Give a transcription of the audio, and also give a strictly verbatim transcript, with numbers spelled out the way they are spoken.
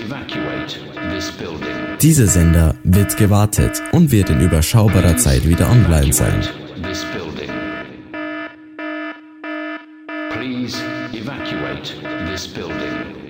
evacuate this building. Dieser Sender wird gewartet und wird in überschaubarer Zeit wieder online sein. This building. Please evacuate this building.